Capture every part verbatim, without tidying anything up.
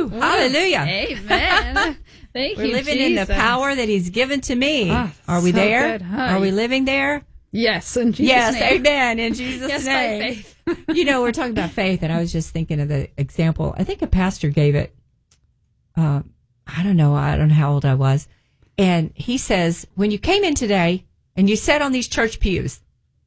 Woo! Hallelujah. Amen. Thank We're you, living Jesus. in the power that he's given to me. Ah, Are we so there? good, huh? Are we living there? Yes, in Jesus' yes, name. amen. In Jesus' Yes, by name. faith. You know, we're talking about faith, and I was just thinking of the example. I think a pastor gave it. Uh, I don't know. I don't know how old I was. And he says, when you came in today and you sat on these church pews,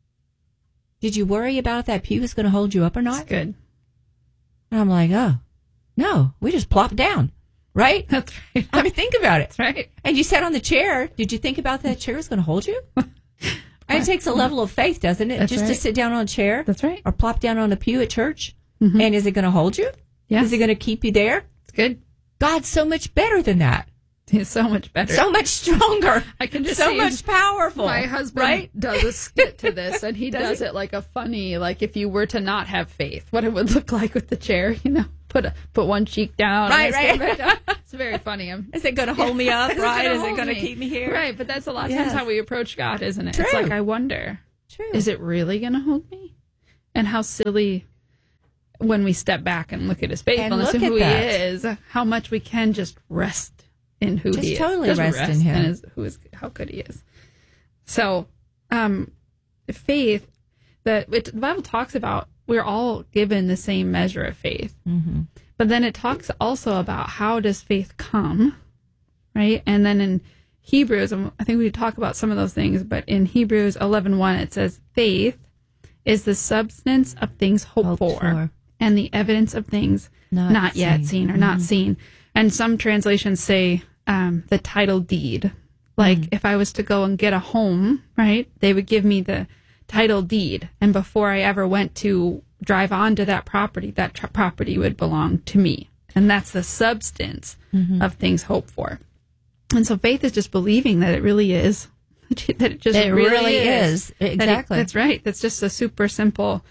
did you worry about if that pew was going to hold you up or not? That's good. And I'm like, oh, no, we just plopped down, right? That's right. I mean, think about it. That's right. And you sat on the chair. Did you think about that chair was going to hold you? And it takes a level of faith, doesn't it? That's just right. to sit down on a chair. That's right. Or plop down on a pew at church. Mm-hmm. And is it going to hold you? Yes. Is it going to keep you there? It's good. God's so much better than that. He's so much better. So much stronger. I can just so see much powerful. My husband right? does a skit to this, and he Does does he? it like a funny, like if you were to not have faith, what it would look like with the chair. You know, put a, put one cheek down. Right, and it's right. going back down. It's very funny. I'm, Is it going to hold me up, Is it right? gonna Is it hold going to me? keep me here? Right, but that's a lot of Yes. times how we approach God, isn't it? True. It's like, I wonder, True. is it really going to hold me? And how silly when we step back and look at his faithfulness and, look who at he that. is, how much we can just rest in who Just he is. totally Just rest in him. And his, who is, how good he is. So, um, faith, the, it, the Bible talks about we're all given the same measure of faith. Mm-hmm. But then it talks also about how does faith come, right? And then in Hebrews, and I think we talk about some of those things, but in Hebrews eleven one, it says, faith is the substance of things hoped, Hoped for, for. and the evidence of things Not not, yet seen. seen or Mhm. not seen. And some translations say um, the title deed. Like Mm. if I was to go and get a home, right, they would give me the title deed. And before I ever went to drive onto that property, that tr- property would belong to me. And that's the substance Mm-hmm. of things hoped for. And so faith is just believing that it really is. That it just That it really, really is. is. That it- Exactly. that's right. That's just a super simple.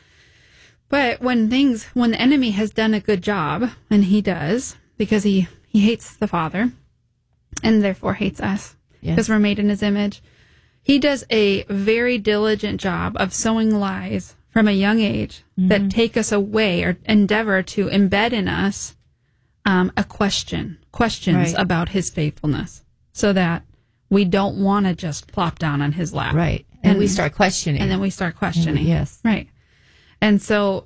But when things, when the enemy has done a good job, and he does, because he, he hates the Father, and therefore hates us, Yes. because we're made in his image, he does a very diligent job of sowing lies from a young age that take us away or endeavor to embed in us um, a question, questions Right. about his faithfulness, so that we don't want to just plop down on his lap. Right. And, And- we start questioning. And then we start questioning. Yes. Right. And so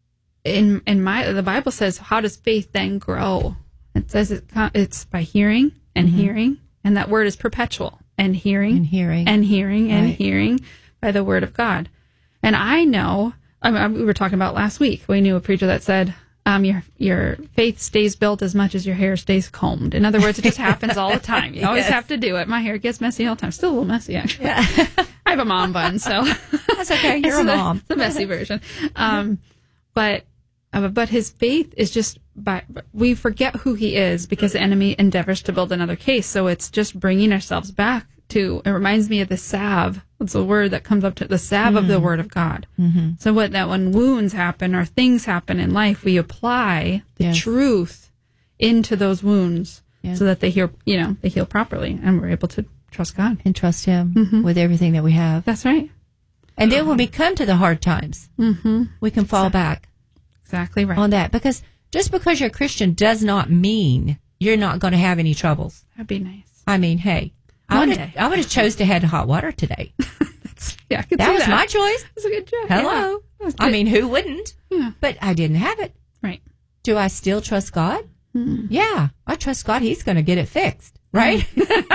in in my the Bible says, how does faith then grow? It says it, co- it's by hearing and hearing, and that word is perpetual, and hearing And hearing. and hearing and Right. hearing by the word of God. And I know, I mean, we were talking about last week, we knew a preacher that said, um, your your faith stays built as much as your hair stays combed. In other words, it just happens all the time. You always Yes. have to do it. My hair gets messy all the time. Still a little messy, actually. Yeah. I have a mom bun, so That's okay. You're a It's the- mom. The messy version. Um, but uh, but his faith is just by we forget who he is because the enemy endeavors to build another case. So it's just bringing ourselves back to. It reminds me of the salve. It's a word that comes up to the salve of the word of God. Mm-hmm. So what that when wounds happen or things happen in life, we apply the Yes. truth into those wounds Yes. so that they heal. You know, they heal properly, and we're able to trust God. And trust him Mhm. with everything that we have. That's right. And then when we come to the hard times, Mm-hmm. we can fall back Exactly right. on that. Because just because you're a Christian does not mean you're not going to have any troubles. That'd be nice. I mean, hey, I One would day. have I would have chose to head hot water today. That's, yeah, I could That see was that. my choice. That's a good job. Hello. Yeah. That's I good. mean, who wouldn't? Yeah. But I didn't have it. Right. Do I still trust God? Hmm. Yeah, I trust God. He's going to get it fixed, right?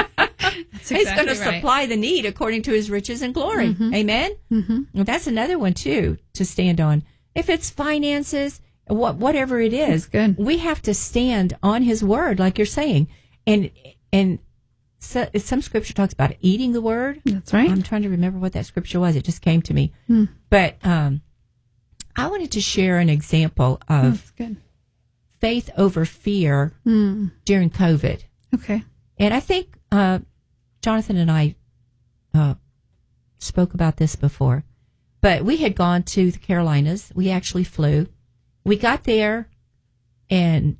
That's He's going to exactly right. supply the need according to his riches and glory. Mhm. Amen? Mm-hmm. Well, that's another one, too, to stand on. If it's finances, what, whatever it is, That's good. we have to stand on his word, like you're saying. And and so, some scripture talks about eating the word. That's right. I'm trying to remember what that scripture was. It just came to me. Hmm. But um, I wanted to share an example of That's good. faith over fear Hmm. during COVID. Okay. And I think uh, Jonathan and I uh, spoke about this before. But we had gone to the Carolinas. We actually flew. We got there, and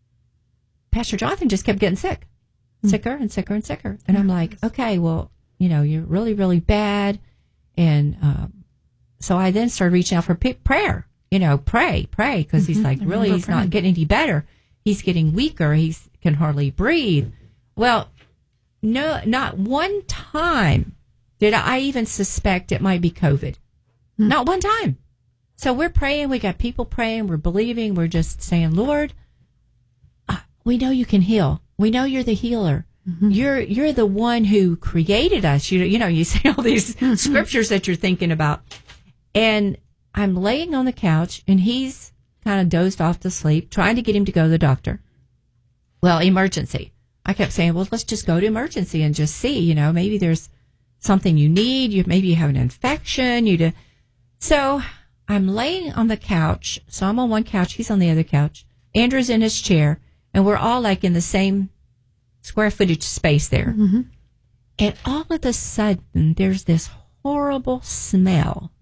Pastor Jonathan just kept getting sick, sicker and sicker and sicker. And I'm like, okay, well, you know, you're really, really bad. And um, so I then started reaching out for p- prayer. You know, pray, pray, because he's Mhm. like, I really, remember he's not praying. getting any better. he's getting weaker. He can hardly breathe. Well, no, not one time did I even suspect it might be COVID. Hmm. Not one time. So we're praying. We got people praying. We're believing. We're just saying, Lord, uh, we know you can heal. We know you're the healer. Mm-hmm. You're you're the one who created us. You you know, you say all these mm-hmm. scriptures that you're thinking about. And I'm laying on the couch, and he's kind of dozed off to sleep, trying to get him to go to the doctor. Well, emergency. I kept saying, well, let's just go to emergency and just see, you know, maybe there's something you need. You maybe you have an infection. You do. So I'm laying on the couch. So I'm on one couch. He's on the other couch. Andrew's in his chair, and we're all like in the same square footage space there. Mm-hmm. And all of a sudden, there's this horrible smell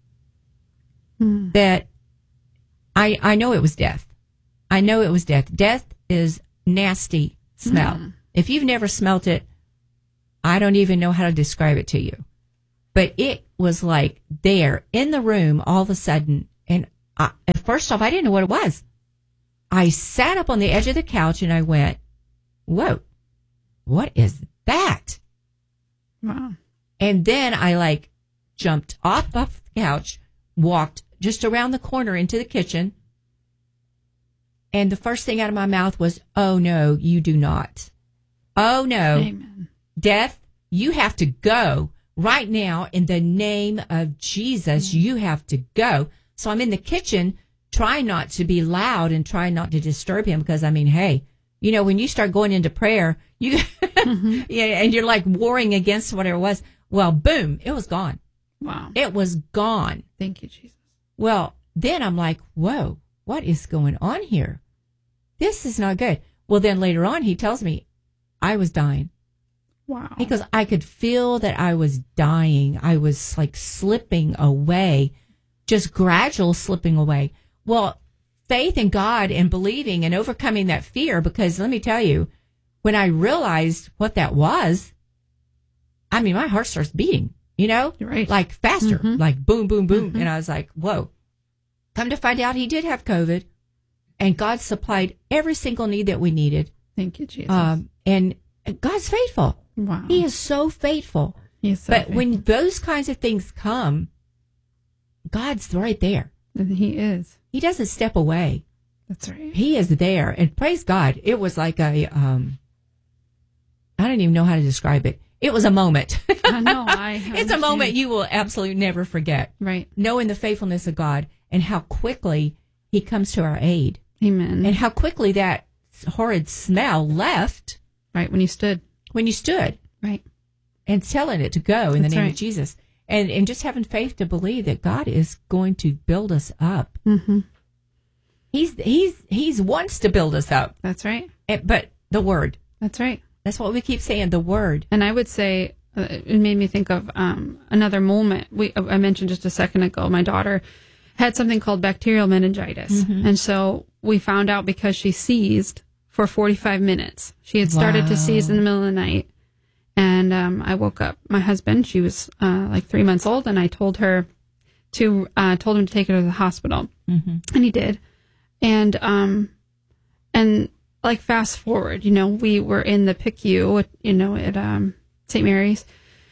mm. that I I know it was death. I know it was death. Death is nasty smell. Mm. If you've never smelt it, I don't even know how to describe it to you. But it was like there in the room all of a sudden. And, I, and first off, I didn't know what it was. I sat up on the edge of the couch and I went, whoa. What is that? Wow. And then I like jumped off, off the couch, walked just around the corner into the kitchen. And the first thing out of my mouth was, oh, no, you do not. Oh, no. Amen. Death, you have to go right now in the name of Jesus. Mm-hmm. You have to go. So I'm in the kitchen trying not to be loud and trying not to disturb him because, I mean, hey, you know, when you start going into prayer, you mm-hmm. yeah, and you're like warring against whatever it was. Well, boom, it was gone. Wow. It was gone. Thank you, Jesus. Well, then I'm like, whoa, what is going on here? This is not good. Well, then later on, he tells me I was dying. Wow. He goes, I could feel that I was dying. I was like slipping away, just gradual slipping away. Well, faith in God and believing and overcoming that fear, because let me tell you, when I realized what that was, I mean, my heart starts beating, you know, right. like faster, mm-hmm. like boom, boom, boom. Mm-hmm. And I was like, whoa. Come to find out he did have COVID, and God supplied every single need that we needed. Thank you, Jesus. Um, and God's faithful. Wow. He is so faithful. He's so but faithful. When those kinds of things come, God's right there. And he is. He doesn't step away. That's right. He is there. And praise God, it was like a, um, I don't even know how to describe it. It was a moment. I know. I It's a moment you will absolutely never forget. Right. Knowing the faithfulness of God and how quickly he comes to our aid. Amen. And how quickly that horrid smell left. Right. When you stood. When you stood. Right. And telling it to go in That's the name right. of Jesus. And and just having faith to believe that God is going to build us up. Mm-hmm. He's he's he's wants to build us up. That's right. And, but the word. That's right. That's what we keep saying. The word. And I would say uh, it made me think of um, another moment. We I mentioned just a second ago. My daughter had something called bacterial meningitis, mm-hmm. and so we found out because she seized for forty-five minutes. She had started wow. to seize in the middle of the night. And um, I woke up my husband. She was uh, like three months old, and I told her to uh, told him to take her to the hospital, mm-hmm. and he did. And um, and like fast forward, you know, we were in the P I C U, you know, at um, Saint Mary's,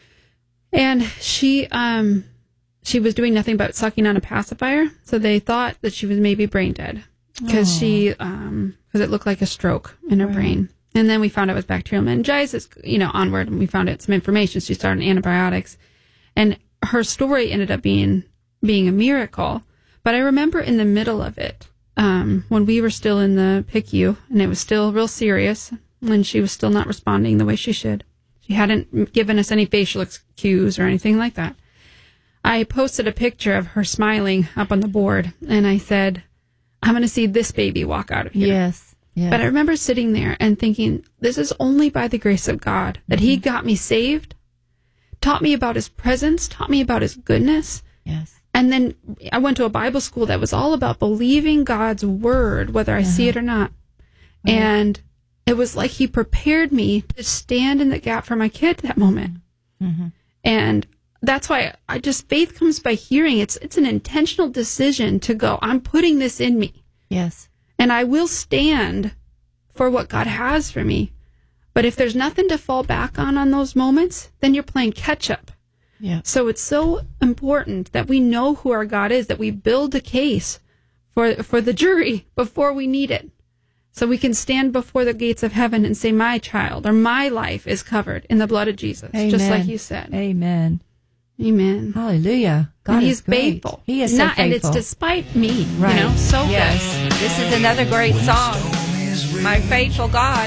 and she um she was doing nothing but sucking on a pacifier. So they thought that she was maybe brain dead because she um because it looked like a stroke in her right. brain. And then we found out it was bacterial meningitis, you know, onward, and we found out some information. She started antibiotics, and her story ended up being being a miracle. But I remember in the middle of it, um, when we were still in the P I C U, and it was still real serious, and she was still not responding the way she should. She hadn't given us any facial cues or anything like that. I posted a picture of her smiling up on the board, and I said, I'm going to see this baby walk out of here. Yes. Yes. But I remember sitting there and thinking, this is only by the grace of God that mm-hmm. he got me saved, taught me about his presence, taught me about his goodness. Yes. And then I went to a Bible school that was all about believing God's word, whether I uh-huh. see it or not. Uh-huh. And it was like he prepared me to stand in the gap for my kid at that moment. Mm-hmm. And that's why I just, faith comes by hearing. It's, it's an intentional decision to go, I'm putting this in me. Yes. And I will stand for what God has for me. But if there's nothing to fall back on on those moments, then you're playing catch up. Yeah. So it's so important that we know who our God is, that we build a case for for the jury before we need it. So we can stand before the gates of heaven and say, my child or my life is covered in the blood of Jesus, Amen. just like you said. Amen. Amen. Hallelujah. God and is he's great. faithful. He is so Not, faithful. And it's despite me. Right. You know, so yes. good. This is another great song. My faithful God.